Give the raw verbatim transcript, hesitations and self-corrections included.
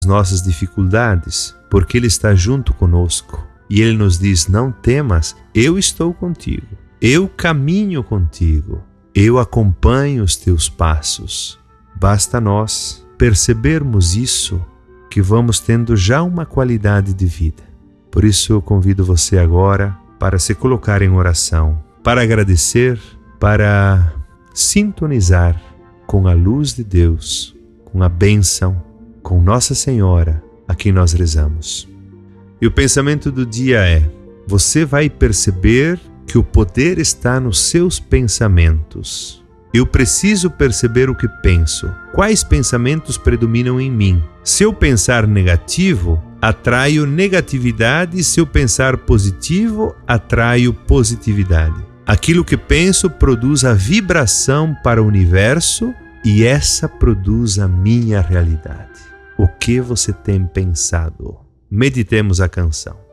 nossas dificuldades, porque Ele está junto conosco. E Ele nos diz: não temas, eu estou contigo. Eu caminho contigo. Eu acompanho os teus passos. Basta nós percebermos isso, que vamos tendo já uma qualidade de vida. Por isso eu convido você agora para se colocar em oração, para agradecer, para sintonizar com a luz de Deus, com a bênção, com Nossa Senhora, a quem nós rezamos. E o pensamento do dia é: você vai perceber que o poder está nos seus pensamentos. Eu preciso perceber o que penso. Quais pensamentos predominam em mim? Se eu pensar negativo, atraio negatividade, e se eu pensar positivo, atraio positividade. Aquilo que penso produz a vibração para o universo e essa produz a minha realidade. O que você tem pensado? Meditemos a canção.